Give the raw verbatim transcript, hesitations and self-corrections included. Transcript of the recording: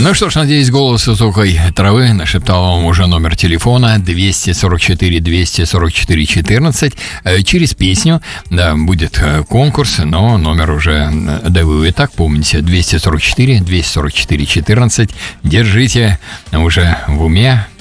Ну что ж, надеюсь, голос высокой травы нашептал вам уже номер телефона двести сорок четыре двести сорок четыре четырнадцать. Через песню, да, будет конкурс, но номер уже, да вы и так помните, двести сорок четыре двести сорок четыре четырнадцать. Держите уже в уме.